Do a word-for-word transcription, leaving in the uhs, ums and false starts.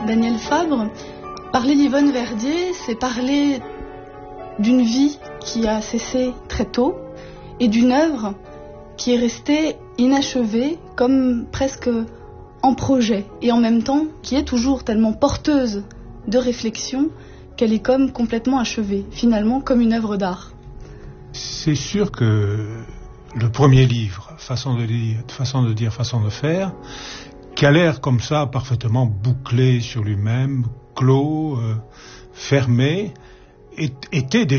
Daniel Fabre, parler d'Yvonne Verdier, c'est parler d'une vie qui a cessé très tôt et d'une œuvre qui est restée inachevée, comme presque en projet, et en même temps qui est toujours tellement porteuse de réflexion qu'elle est comme complètement achevée, finalement comme une œuvre d'art. C'est sûr que le premier livre, façon de dire, façon de dire, façon de faire, qui a l'air comme ça parfaitement bouclé sur lui-même, clos, euh, fermé, était déjà